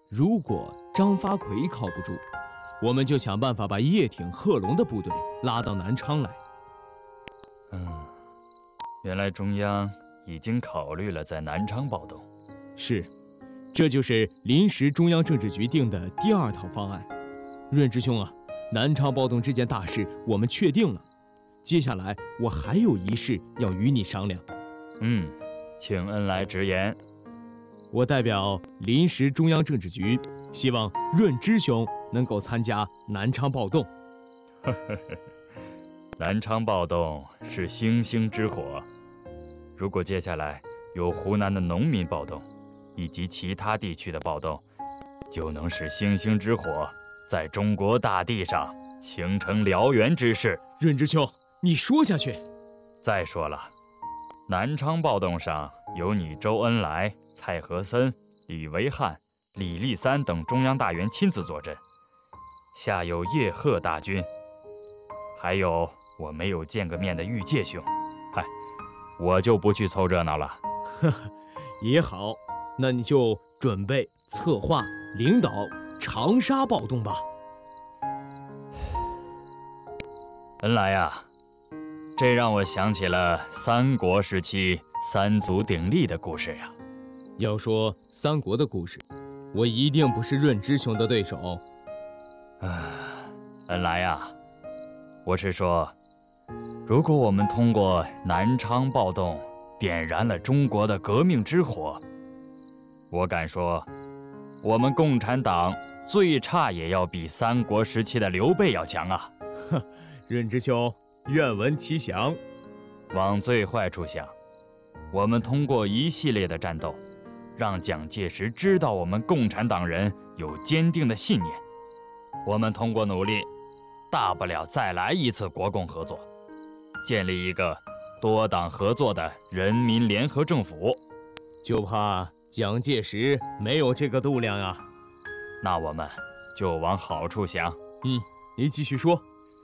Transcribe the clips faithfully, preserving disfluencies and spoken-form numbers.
如果张发奎靠不住，我们就想办法把叶挺、贺龙的部队拉到南昌来。 嗯，原来中央已经考虑了在南昌暴动。 是，这就是临时中央政治局定的第二套方案。润之兄啊，南昌暴动这件大事我们确定了，接下来我还有一事要与你商量。 嗯，请恩来直言。 我代表临时中央政治局，希望润之兄能够参加南昌暴动。 南昌暴动是星星之火，如果接下来有湖南的农民暴动，以及其他地区的暴动，就能使星星之火在中国大地上形成燎原之势。 润之兄，你说下去。 再说了，南昌暴动上有你周恩来、蔡和森、李维汉、李立三等中央大员亲自坐镇，下有叶赫大军，还有我没有见个面的玉介兄，嗨，我就不去凑热闹了。 呵呵，也好，那你就准备策划、领导长沙暴动吧。 恩来呀，这让我想起了三国时期三足鼎立的故事呀。 要说三国的故事，我一定不是润之兄的对手。 啊，恩来呀，我是说，如果我们通过南昌暴动点燃了中国的革命之火，我敢说，我们共产党最差也要比三国时期的刘备要强啊！ 哼，润之兄，愿闻其详。 往最坏处想，我们通过一系列的战斗，让蒋介石知道我们共产党人有坚定的信念。我们通过努力，大不了再来一次国共合作，建立一个多党合作的人民联合政府。 就怕蒋介石没有这个度量啊。 那我们就往好处想。 嗯，你继续说。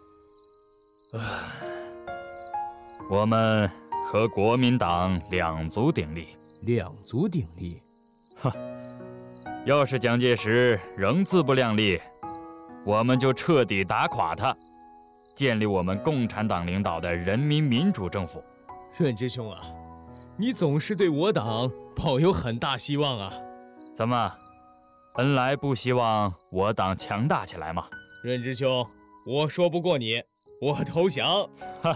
我们和国民党两足鼎立。 两足鼎立？ 哼，要是蒋介石仍自不量力，我们就彻底打垮他，建立我们共产党领导的人民民主政府。 润之兄啊，你总是对我党抱有很大希望啊。 怎么，恩来不希望我党强大起来吗？ 润之兄，我说不过你，我投降。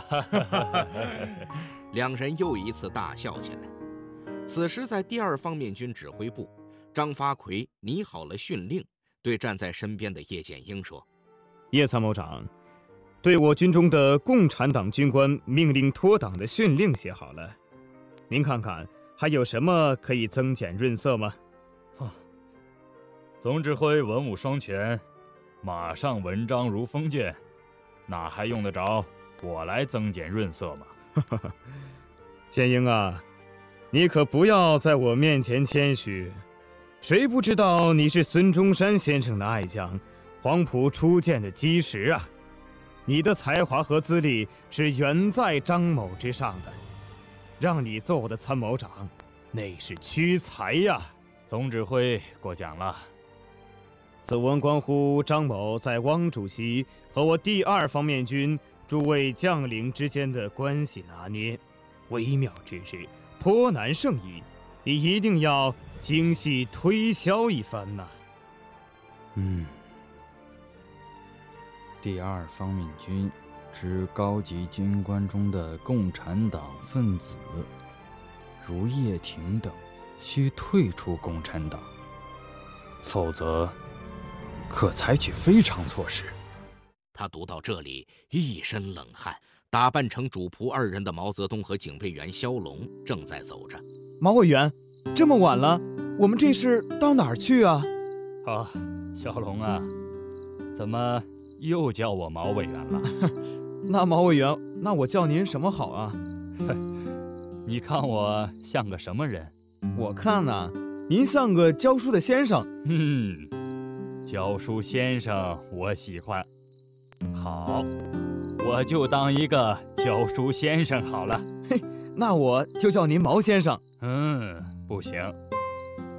两人又一次大笑起来。此时在第二方面军指挥部，张发奎拟好了训令，对站在身边的叶剑英说： 叶参谋长，对我军中的共产党军官命令脱党的训令写好了，您看看还有什么可以增减润色吗？ 总指挥文武双全，马上文章如风卷，哪还用得着我来增减润色吗？ 剑英啊，你可不要在我面前谦虚，谁不知道你是孙中山先生的爱将，黄埔初见的基石啊！你的才华和资历是远在张某之上的，让你做我的参谋长，那是屈才呀！ 总指挥过奖了。 此文关乎张某在汪主席和我第二方面军诸位将领之间的关系拿捏，微妙之至，颇难胜议，你一定要精细推销一番呐、啊。 嗯，第二方面军之高级军官中的共产党分子，如叶挺等，需退出共产党，否则可采取非常措施。 他读到这里，一身冷汗。打扮成主仆二人的毛泽东和警备员肖龙正在走着。 毛委员，这么晚了，我们这是到哪儿去啊？ 啊，小龙啊，怎么又叫我毛委员了？ 那毛委员，那我叫您什么好啊？ 你看我像个什么人？ 我看呐、啊，您像个教书的先生。 嗯，教书先生我喜欢。好，我就当一个教书先生好了。 嘿，那我就叫您毛先生。 嗯，不行，